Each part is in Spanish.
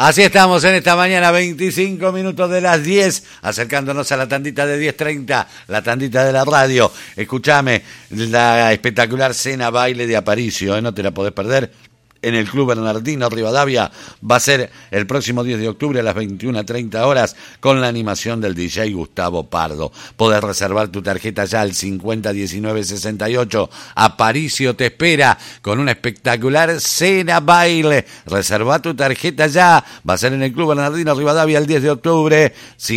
Así estamos en esta mañana, 25 minutos de las 10, acercándonos a la tandita de 10:30, la tandita de la radio. Escúchame, la espectacular cena baile de Aparicio, no te la podés perder. En el Club Bernardino Rivadavia va a ser el próximo 10 de octubre a las 21:30 horas con la animación del DJ Gustavo Pardo. Podés reservar tu tarjeta ya al 501968. Aparicio te espera con una espectacular cena baile. Reserva tu tarjeta ya. Va a ser en el Club Bernardino Rivadavia el 10 de octubre.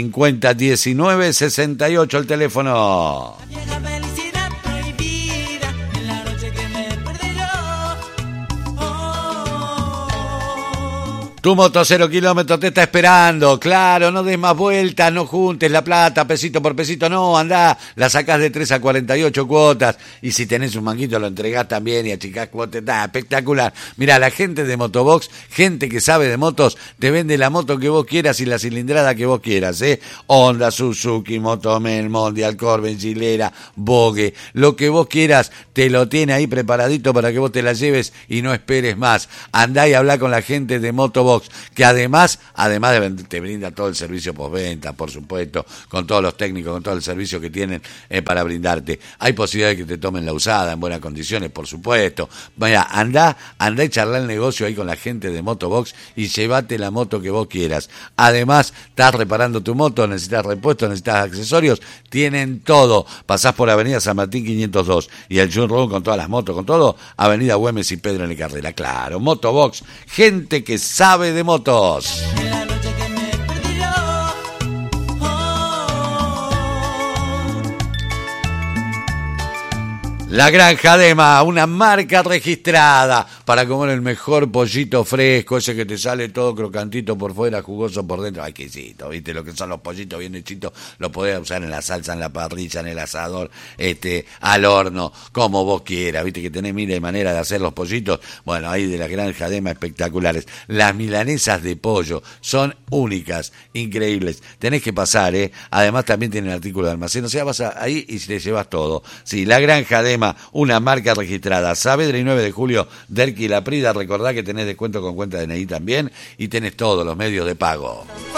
501968 el teléfono. Tu moto 0 kilómetros te está esperando, claro, no des más vueltas, no juntes la plata pesito por pesito, no, andá, la sacás de 3 a 48 cuotas, y si tenés un manguito lo entregás también y achicás cuotas, espectacular. Mirá, la gente de Motobox, gente que sabe de motos, te vende la moto que vos quieras y la cilindrada que vos quieras, Honda, Suzuki, Motomel, Mondial, Corben, Gilera, Vogue, lo que vos quieras, te lo tiene ahí preparadito para que vos te la lleves y no esperes más. Andá y hablá con la gente de Motobox, que además te brinda todo el servicio postventa, por supuesto, con todos los técnicos, con todo el servicio que tienen para brindarte. Hay posibilidad de que te tomen la usada en buenas condiciones, por supuesto. Vaya, andá y charlá el negocio ahí con la gente de Motobox y llévate la moto que vos quieras. Además, estás reparando tu moto, necesitas repuestos, necesitas accesorios, tienen todo. Pasás por Avenida San Martín 502 y el Jun con todas las motos, con todo, Avenida Güemes y Pedro N. Carrera. Claro, Motobox, gente que sabe de motos. La Granja Dema, una marca registrada para comer el mejor pollito fresco, ese que te sale todo crocantito por fuera, jugoso por dentro. Ay, quisito, ¿viste? Lo que son los pollitos bien hechitos, los podés usar en la salsa, en la parrilla, en el asador, al horno, como vos quieras, ¿viste? Que tenés miles de maneras de hacer los pollitos. Bueno, ahí de la Granja Dema, espectaculares. Las milanesas de pollo son únicas, increíbles. Tenés que pasar, Además también tienen artículos de almacén, o sea, vas ahí y te llevas todo. Sí, la Granja Dema, una marca registrada. Saavedra y 9 de julio, Derqui y La Prida. Recordá que tenés descuento con cuenta DNI también y tenés todos los medios de pago.